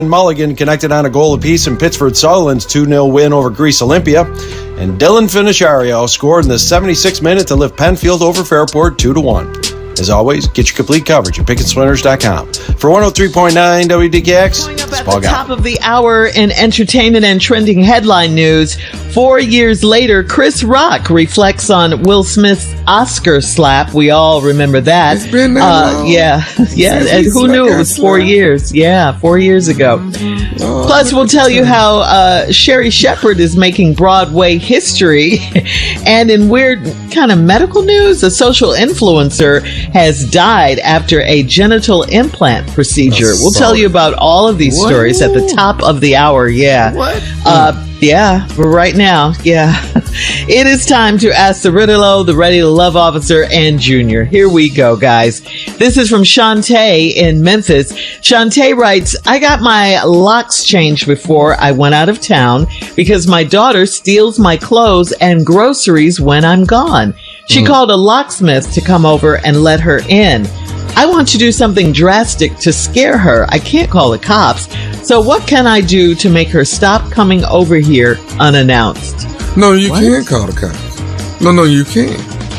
Mulligan connected on a goal apiece in Pittsford Sutherland's 2-0 win over Greece Olympia. And Dylan Finisciario scored in the 76th minute to lift Penfield over Fairport 2-1. As always, get your complete coverage at PickettSplinters.com. For 103.9 WDKX, Going up it's at Paul the Guy. top of the hour in entertainment and trending headline news. 4 years later, Chris Rock reflects on Will Smith's Oscar slap. We all remember that. It's been that long. Yeah. And who knew it was 4 years? Yeah, 4 years ago. Plus, we'll tell you how Sherry Shepherd is making Broadway history. And in weird kind of medical news, a social influencer has died after a genital implant procedure. We'll tell you about all of these stories at the top of the hour. Yeah. What? Yeah, but right now, yeah. It is time to ask the Riddle, the Ready to Love officer, and Junior. Here we go, guys. This is from Shantae in Memphis. Shantae writes, I got my locks changed before I went out of town because my daughter steals my clothes and groceries when I'm gone. She called a locksmith to come over and let her in. I want to do something drastic to scare her. I can't call the cops. So what can I do to make her stop coming over here unannounced? No, you can't call the cops. No, you can't.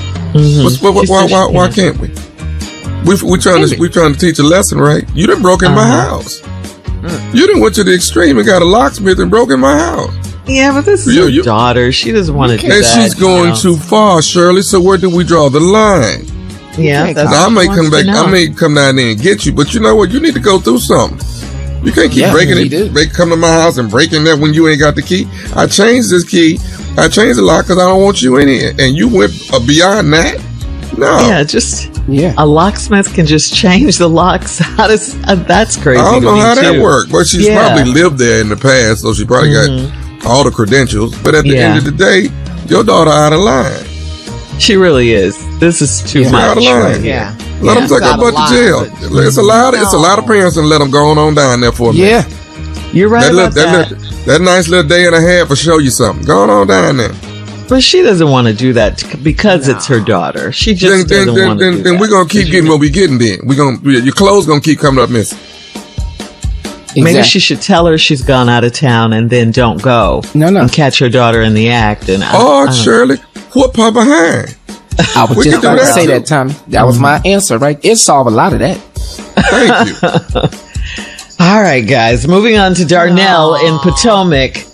Why can't we? We trying to teach a lesson, right? You done broke in my house. You done went to the extreme and got a locksmith and broke in my house. Yeah, but this is your daughter. She doesn't want to do that. And she's going too far, Shirley. So where do we draw the line? Yeah, that's now, I may come back. I may come down there and get you, but you know what? You need to go through something. You can't keep breaking it. Come to my house and breaking that when you ain't got the key. I changed this key. I changed the lock because I don't want you in here. And you went beyond that? No. Yeah, a locksmith can just change the locks. That's crazy. I don't know how that works, but she's probably lived there in the past, so she probably got all the credentials. But at the end of the day, your daughter out of line. She really is. This is too much. Out of line. Yeah. Let them take her butt to jail. It's a lot of parents and let them go on down there for a minute. Yeah. You're right about that. That nice little day and a half will show you something. Go on down there. But she doesn't want to do that because it's her daughter. She just doesn't want to do that. Then we're going to keep getting what we getting then. Your clothes going to keep coming up missing. Exactly. Maybe she should tell her she's gone out of town and then don't go. No. And catch her daughter in the act. And Shirley, whoop her behind. I was just about to say that, Tommy. That was my answer, right? It solved a lot of that. Thank you. All right, guys. Moving on to Darnell in Potomac.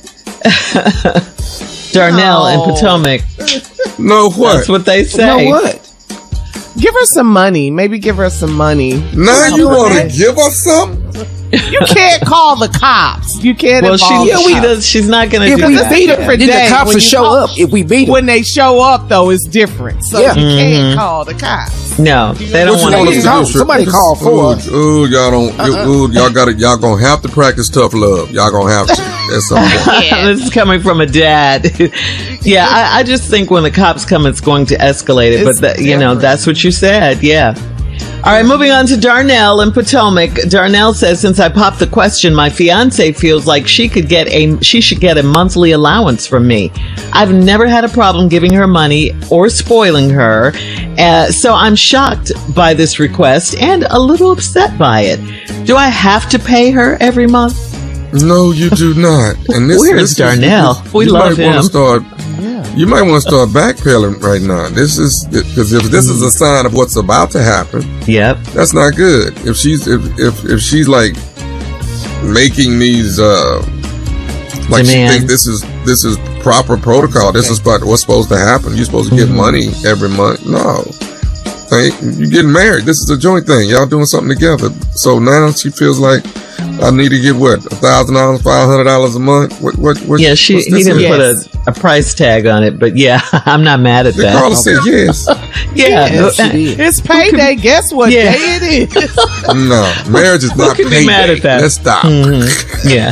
Darnell in Potomac. No, what? That's what they say. You know what? Give her some money. Maybe give her some money. Now you want to give her something? You can't call the cops. You can't. Well, she does. She's not going to do that. If we beat her for Then days, the cops will show up if we beat them. When they show up, though, it's different. So you can't call the cops. No, they don't want to do that. Somebody call for us. Y'all don't. Y'all gonna have to practice tough love. Y'all gonna have to at some point. This is coming from a dad. I just think when the cops come, it's going to escalate it. But that's what you said. Yeah. All right, moving on to Darnell in Potomac. Darnell says, since I popped the question, my fiance feels like she should get a monthly allowance from me. I've never had a problem giving her money or spoiling her. So I'm shocked by this request and a little upset by it. Do I have to pay her every month? No, you do not. And Where's Darnell? We love him. You might want to start backpedaling right now. This is because if this is a sign of what's about to happen, that's not good. If she's like making these like demands. She thinks this is proper protocol. This is what's supposed to happen. You're supposed to get money every month. No, you're getting married. This is a joint thing. Y'all doing something together. So now she feels like I need to get what, $1,000, $500 a month. What? Yeah, he didn't put a price tag on it, but yeah, I'm not mad at that. Carla said yes. It's payday. Guess what day it is? No, marriage is not payday. Mad at that. Let's stop. Yeah.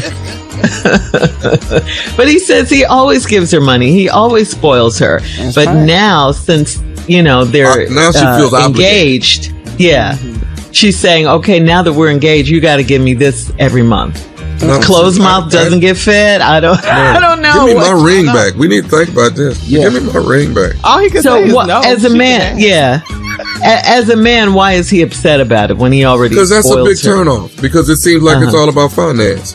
But he says he always gives her money. He always spoils her. But now, since they're now she feels engaged, she's saying, okay, now that we're engaged, you got to give me this every month. Closed mouth doesn't get fed. I don't know. Give me my ring back. We need to think about this. Yeah. Give me my ring back. All he can say is no. As a man, As a man, why is he upset about it when he already? Because that's a big turnoff. Because it seems like it's all about finance.